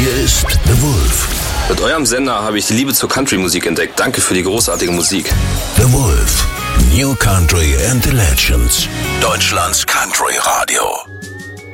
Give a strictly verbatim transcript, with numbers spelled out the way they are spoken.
Hier ist The Wolf. Mit eurem Sender habe ich die Liebe zur Country-Musik entdeckt. Danke für die großartige Musik. The Wolf. New Country and the Legends. Deutschlands Country Radio.